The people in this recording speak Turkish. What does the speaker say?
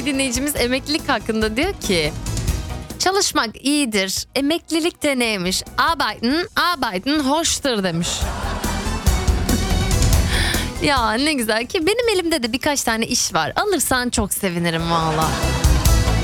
Bir dinleyicimiz emeklilik hakkında diyor ki çalışmak iyidir, emeklilik de neymiş? Arbeiten hoştur demiş. Ya ne güzel ki benim elimde de birkaç tane iş var. Alırsan çok sevinirim valla.